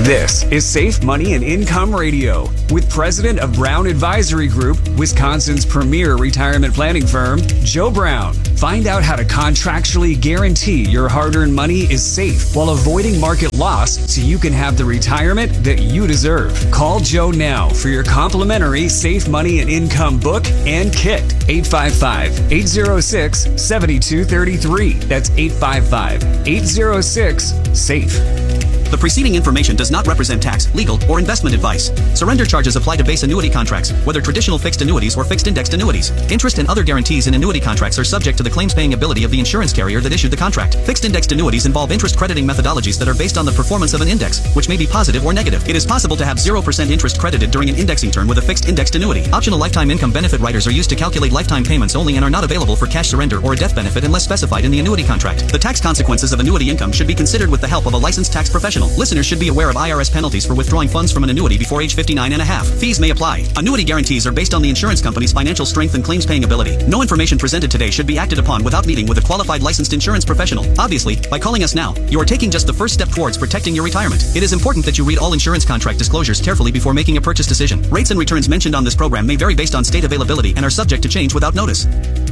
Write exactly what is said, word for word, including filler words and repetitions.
This is Safe Money and Income Radio with President of Brown Advisory Group, Wisconsin's premier retirement planning firm, Joe Brown. Find out how to contractually guarantee your hard-earned money is safe while avoiding market loss so you can have the retirement that you deserve. Call Joe now for your complimentary Safe Money and Income book and kit. eight five five, eight zero six, seven two three three. That's eight five five, eight zero six, SAFE. The preceding information does not represent tax, legal, or investment advice. Surrender charges apply to base annuity contracts, whether traditional fixed annuities or fixed indexed annuities. Interest and other guarantees in annuity contracts are subject to the claims-paying ability of the insurance carrier that issued the contract. Fixed indexed annuities involve interest crediting methodologies that are based on the performance of an index, which may be positive or negative. It is possible to have zero percent interest credited during an indexing term with a fixed indexed annuity. Optional lifetime income benefit riders are used to calculate lifetime payments only and are not available for cash surrender or a death benefit unless specified in the annuity contract. The tax consequences of annuity income should be considered with the help of a licensed tax professional. Listeners should be aware of I R S penalties for withdrawing funds from an annuity before age fifty-nine and a half. Fees may apply. Annuity guarantees are based on the insurance company's financial strength and claims-paying ability. No information presented today should be acted upon without meeting with a qualified licensed insurance professional. Obviously, by calling us now, you are taking just the first step towards protecting your retirement. It is important that you read all insurance contract disclosures carefully before making a purchase decision. Rates and returns mentioned on this program may vary based on state availability and are subject to change without notice.